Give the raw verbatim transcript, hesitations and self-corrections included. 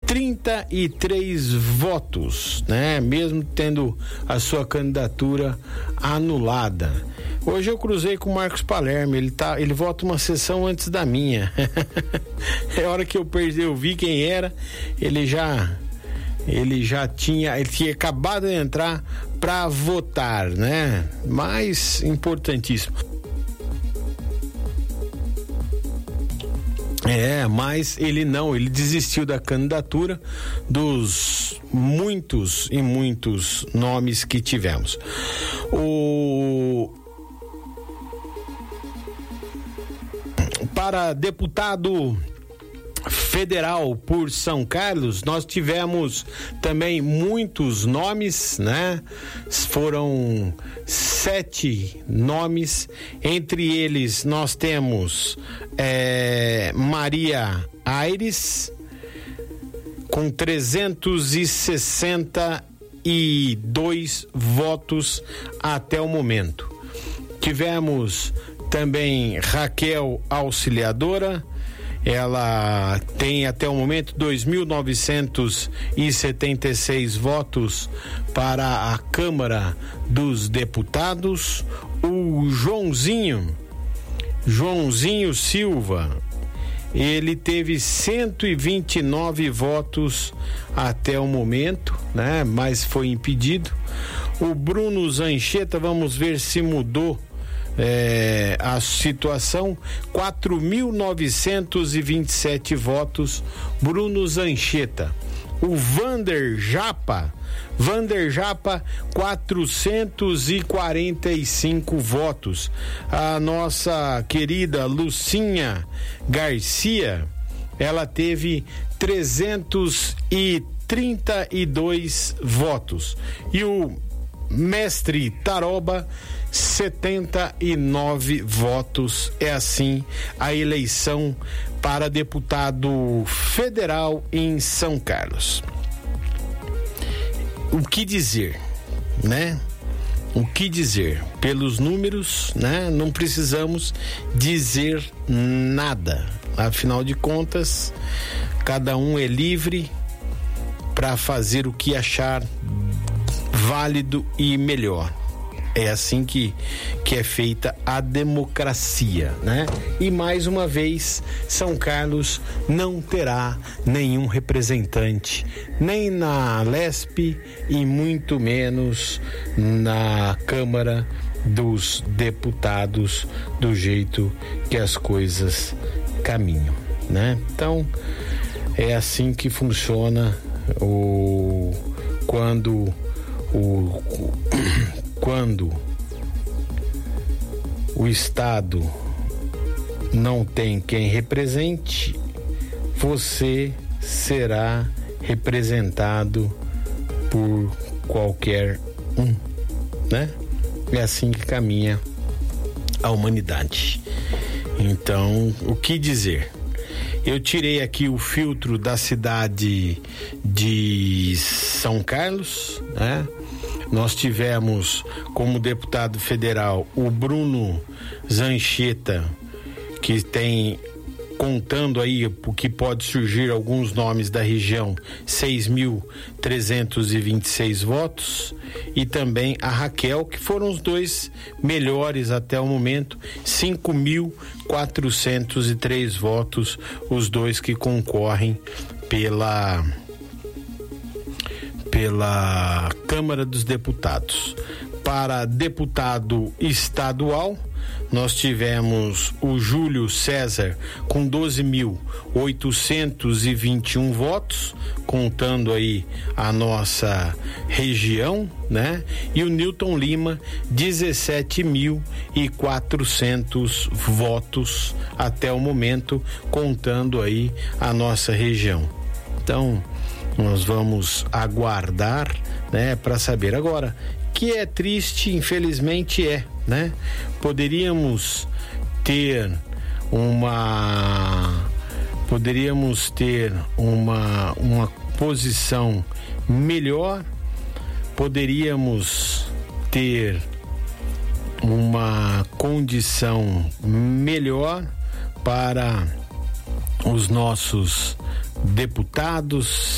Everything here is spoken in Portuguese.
trinta e três votos, né? Mesmo tendo a sua candidatura anulada. Hoje eu cruzei com o Marcos Palermo, ele tá, ele vota uma sessão antes da minha. É hora que eu perdi, eu vi quem era, ele já ele já tinha, ele tinha acabado de entrar para votar, né? Mas importantíssimo. É, mas ele não, ele desistiu da candidatura dos muitos e muitos nomes que tivemos. O para deputado federal por São Carlos, nós tivemos também muitos nomes, né? Foram sete nomes, entre eles nós temos é, Maria Aires, com trezentos e sessenta e dois votos até o momento. Tivemos também Raquel Auxiliadora, ela tem até o momento dois mil novecentos e setenta e seis votos para a Câmara dos Deputados. O Joãozinho, Joãozinho Silva, ele teve cento e vinte e nove votos até o momento, né? Mas foi impedido. O Bruno Zancheta, vamos ver se mudou É, a situação, quatro mil novecentos e vinte e sete votos, Bruno Zancheta. O Vander Japa, Vander Japa, quatrocentos e quarenta e cinco votos. A nossa querida Lucinha Garcia, ela teve trezentos e trinta e dois votos. E o Mestre Taroba, setenta e nove votos. É assim a eleição para deputado federal em São Carlos. O que dizer, né? O que dizer? Pelos números, né? Não precisamos dizer nada. Afinal de contas, cada um é livre para fazer o que achar válido e melhor. É assim que, que é feita a democracia, né? E mais uma vez, São Carlos não terá nenhum representante, nem na Lesp e muito menos na Câmara dos Deputados, do jeito que as coisas caminham, né? Então, é assim que funciona o quando o quando o Estado não tem quem represente, você será representado por qualquer um, né? É assim que caminha a humanidade. Então, o que dizer? Eu tirei aqui o filtro da cidade de São Carlos, né? Nós tivemos como deputado federal o Bruno Zancheta, que tem, contando aí o que pode surgir alguns nomes da região, seis mil trezentos e vinte e seis votos, e também a Raquel, que foram os dois melhores até o momento, cinco mil quatrocentos e três votos, os dois que concorrem pela pela Câmara dos Deputados. Para deputado estadual, nós tivemos o Júlio César com doze mil oitocentos e vinte e um votos, contando aí a nossa região, né? E o Newton Lima, dezessete mil e quatrocentos votos até o momento, contando aí a nossa região. Então, nós vamos aguardar, né, para saber. Agora, que é triste, infelizmente é, né? Poderíamos ter uma poderíamos ter uma uma posição melhor, poderíamos ter uma condição melhor para os nossos deputados,